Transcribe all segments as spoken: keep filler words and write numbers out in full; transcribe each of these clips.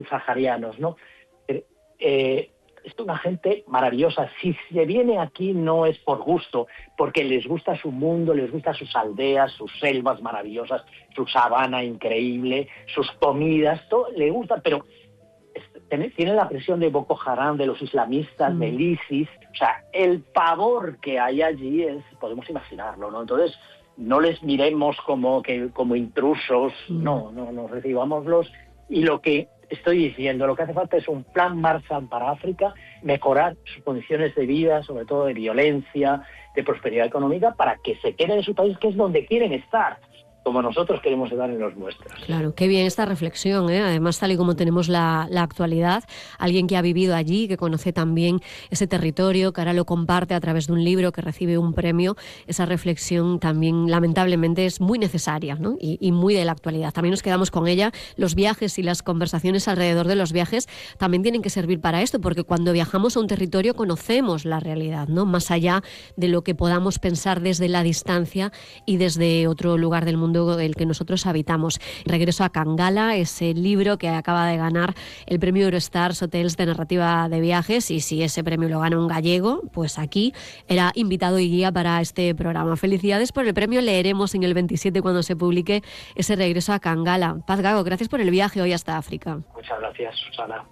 saharianos, ¿no? Eh, eh, es una gente maravillosa. Si se viene aquí no es por gusto, porque les gusta su mundo, les gusta sus aldeas, sus selvas maravillosas, su sabana increíble, sus comidas, todo le gusta, pero tienen la presión de Boko Haram, de los islamistas, mm. del ISIS. O sea, el pavor que hay allí es, podemos imaginarlo, ¿no? Entonces, no les miremos como que como intrusos, mm. no, no, no, recibámoslos. Y lo que estoy diciendo, lo que hace falta es un plan Marshall para África, mejorar sus condiciones de vida, sobre todo de violencia, de prosperidad económica, para que se queden en su país, que es donde quieren estar, como nosotros queremos estar en los nuestros. Claro, qué bien esta reflexión, ¿eh? Además, tal y como tenemos la, la actualidad, alguien que ha vivido allí, que conoce también ese territorio, que ahora lo comparte a través de un libro, que recibe un premio, esa reflexión también, lamentablemente, es muy necesaria, ¿no? y, y muy de la actualidad. También nos quedamos con ella. Los viajes y las conversaciones alrededor de los viajes también tienen que servir para esto, porque cuando viajamos a un territorio conocemos la realidad, ¿no? Más allá de lo que podamos pensar desde la distancia y desde otro lugar del mundo el que nosotros habitamos. Regreso a Kangala, ese libro que acaba de ganar el premio Eurostars Hotels de narrativa de viajes, y si ese premio lo gana un gallego, pues aquí era invitado y guía para este programa. Felicidades por el premio, leeremos en el veintisiete cuando se publique ese Regreso a Kangala. Paz Gago, gracias por el viaje hoy hasta África. Muchas gracias, Susana.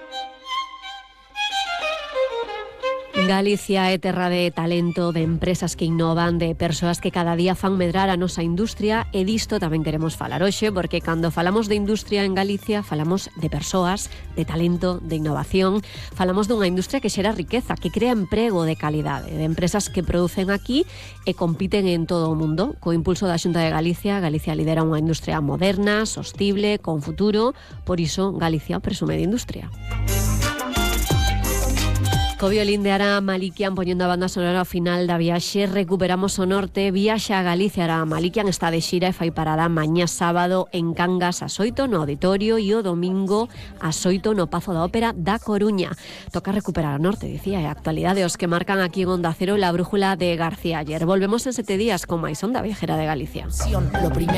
Galicia é terra de talento, de empresas que innovan, de persoas que cada día fan medrar a nosa industria, e disto tamén queremos falar hoxe, porque cando falamos de industria en Galicia falamos de persoas, de talento, de innovación, falamos dunha industria que xera riqueza, que crea emprego de calidade, de empresas que producen aquí e compiten en todo o mundo. Co impulso da Xunta de Galicia, Galicia lidera unha industria moderna, sostible, con futuro, por iso Galicia presume de industria. Co violín de Ara Malikian poñendo a banda sonora ao final da viaxe, recuperamos o norte, viaxa a Galicia. Ara Malikian está de xira e fai parada mañá sábado en Cangas ás oito no Auditorio e o domingo ás oito no Pazo da Ópera da Coruña. Toca recuperar o norte, dicía, e a actualidade os que marcan aquí en Onda Cero la brújula de García Ayer. Volvemos en sete días con máis Onda Viajera de Galicia. Lo primero.